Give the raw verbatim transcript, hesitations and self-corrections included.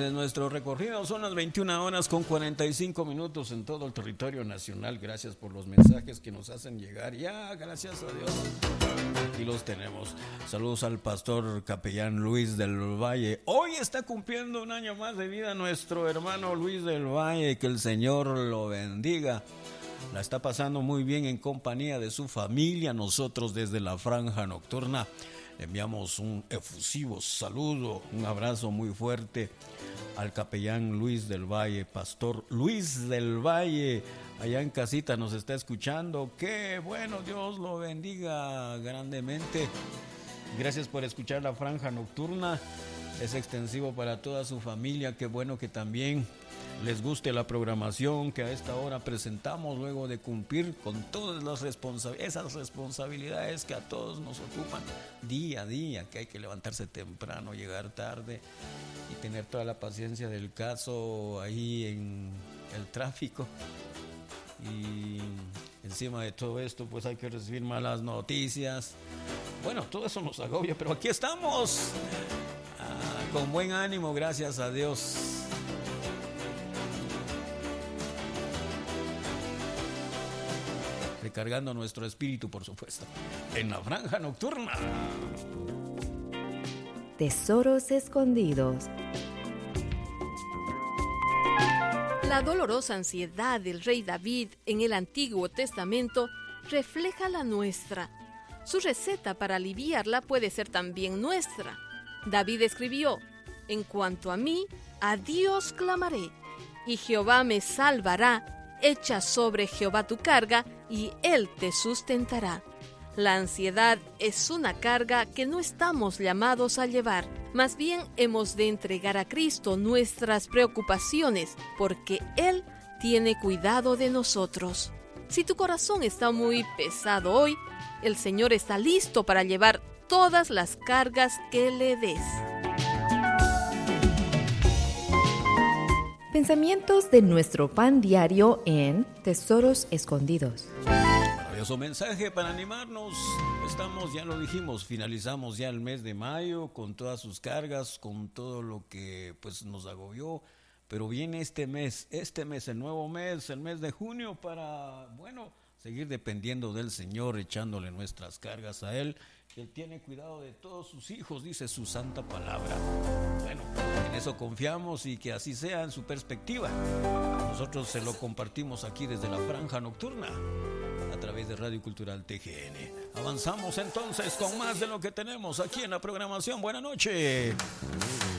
en nuestro recorrido. Son las veintiuna horas con cuarenta y cinco minutos en todo el territorio nacional. Gracias por los mensajes que nos hacen llegar. Ya, gracias a Dios. Aquí los tenemos. Saludos al pastor capellán Luis del Valle. Hoy está cumpliendo un año más de vida nuestro hermano Luis del Valle. Que el Señor lo bendiga. La está pasando muy bien en compañía de su familia. Nosotros desde la Franja Nocturna le enviamos un efusivo saludo, un abrazo muy fuerte al capellán Luis del Valle, pastor Luis del Valle, allá en casita nos está escuchando. Qué bueno, Dios lo bendiga grandemente. Gracias por escuchar la Franja Nocturna. Es extensivo para toda su familia. Qué bueno que también les guste la programación que a esta hora presentamos luego de cumplir con todas las responsabilidades, esas responsabilidades que a todos nos ocupan día a día, que hay que levantarse temprano, llegar tarde y tener toda la paciencia del caso ahí en el tráfico. Y encima de todo esto pues hay que recibir malas noticias. Bueno, todo eso nos agobia, pero aquí estamos ah, con buen ánimo, gracias a Dios. Recargando nuestro espíritu, por supuesto, en la Franja Nocturna. Tesoros escondidos. La dolorosa ansiedad del rey David en el Antiguo Testamento refleja la nuestra. Su receta para aliviarla puede ser también nuestra. David escribió: en cuanto a mí, a Dios clamaré, y Jehová me salvará. Echa sobre Jehová tu carga, y Él te sustentará. La ansiedad es una carga que no estamos llamados a llevar. Más bien hemos de entregar a Cristo nuestras preocupaciones, porque Él tiene cuidado de nosotros. Si tu corazón está muy pesado hoy, el Señor está listo para llevar todas las cargas que le des. Pensamientos de nuestro pan diario en Tesoros Escondidos. Maravilloso mensaje para animarnos. Estamos, ya lo dijimos, finalizamos ya el mes de mayo con todas sus cargas, con todo lo que pues nos agobió. Pero viene este mes, este mes, el nuevo mes, el mes de junio, para, bueno, seguir dependiendo del Señor, echándole nuestras cargas a Él. Él tiene cuidado de todos sus hijos, dice su santa palabra. Bueno, en eso confiamos y que así sea en su perspectiva. Nosotros se lo compartimos aquí desde la Franja Nocturna, a través de Radio Cultural T G N. Avanzamos entonces con más de lo que tenemos aquí en la programación. Buenas noches.